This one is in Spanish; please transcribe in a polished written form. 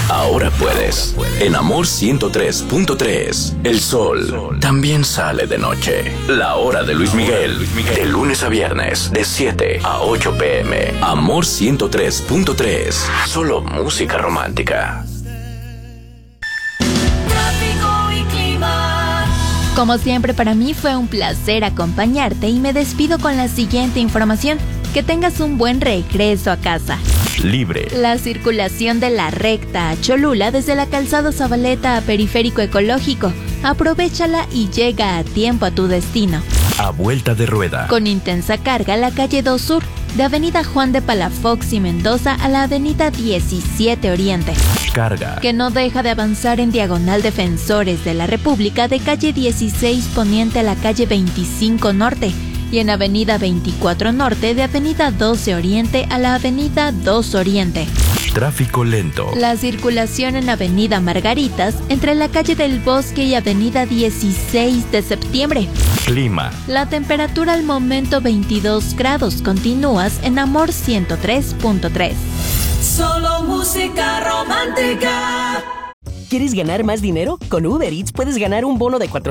ahora puedes. En Amor 103.3, el sol también sale de noche. La hora de Luis Miguel, de lunes a viernes, de 7 a 8 p.m. Amor 103.3, solo música romántica. Como siempre, para mí fue un placer acompañarte y me despido con la siguiente información. Que tengas un buen regreso a casa. Libre. La circulación de la recta a Cholula desde la calzada Zabaleta a Periférico Ecológico. Aprovéchala y llega a tiempo a tu destino. A vuelta de rueda. Con intensa carga la calle 2 Sur, de Avenida Juan de Palafox y Mendoza a la Avenida 17 Oriente. Carga. Que no deja de avanzar en diagonal Defensores de la República de calle 16 Poniente a la calle 25 Norte. Y en Avenida 24 Norte de Avenida 12 Oriente a la Avenida 2 Oriente. Tráfico lento. La circulación en Avenida Margaritas entre la calle del Bosque y Avenida 16 de Septiembre. Clima. La temperatura al momento 22 grados. Continúas en Amor 103.3. Solo música romántica. ¿Quieres ganar más dinero? Con Uber Eats puedes ganar un bono de